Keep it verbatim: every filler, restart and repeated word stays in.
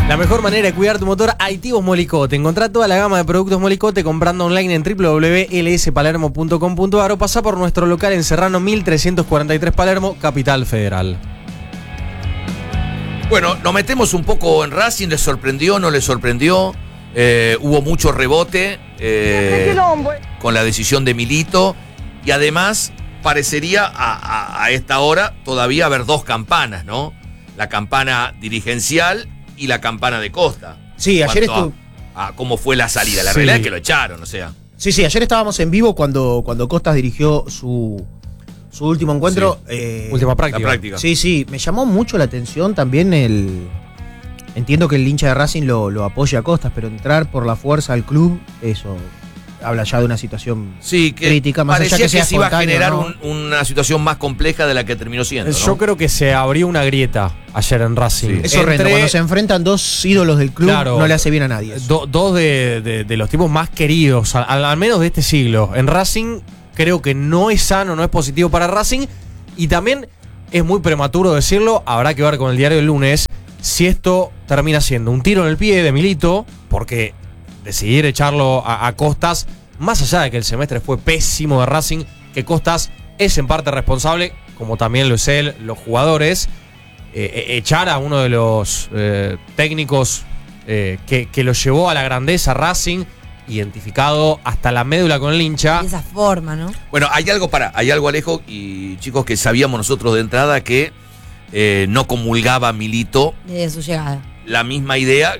La mejor manera de cuidar tu motor, Aditivos Molicote. Encontrá toda la gama de productos Molicote comprando online en w w w punto l s palermo punto com punto a r o pasá por nuestro local en Serrano mil trescientos cuarenta y tres Palermo, Capital Federal. Bueno, nos metemos un poco en Racing. ¿Les sorprendió? ¿No les sorprendió? Eh, hubo mucho rebote eh, con la decisión de Milito. Y además parecería a, a, a esta hora todavía haber dos campanas, ¿no? La campana dirigencial y la campana de Costa. Sí, ayer estuvo... A, a cómo fue la salida. La Sí. realidad es que lo echaron, o sea. Sí, sí, ayer estábamos en vivo cuando, cuando Costas dirigió su, su último encuentro. Sí. Eh, Última práctica. La práctica. Sí, sí, me llamó mucho la atención también el... Entiendo que el hincha de Racing lo, lo apoya a Costas, pero entrar por la fuerza al club, eso habla ya de una situación Sí, que crítica, más parecía allá que que, sea se iba a espontáneo, generar ¿no? un, una situación más compleja de la que terminó siendo, ¿no? Yo creo que se abrió una grieta ayer en Racing. Sí. Es horrendo, Entre cuando se enfrentan dos ídolos del club, Claro. no le hace bien a nadie. eso. do- dos de, de- de los tipos más queridos, al, al menos de este siglo. En Racing creo que no es sano, no es positivo para Racing. Y también es muy prematuro decirlo, habrá que ver con el diario del lunes si esto termina siendo un tiro en el pie de Milito, porque decidir echarlo a, a Costas, más allá de que el semestre fue pésimo de Racing, que Costas es en parte responsable, como también lo es él, los jugadores, eh, echar a uno de los eh, técnicos eh, que, que lo llevó a la grandeza Racing, identificado hasta la médula con el hincha. De esa forma, ¿no? Bueno, hay algo para, hay algo, Alejo, y chicos, que sabíamos nosotros de entrada que eh, no comulgaba Milito Desde su llegada. la misma idea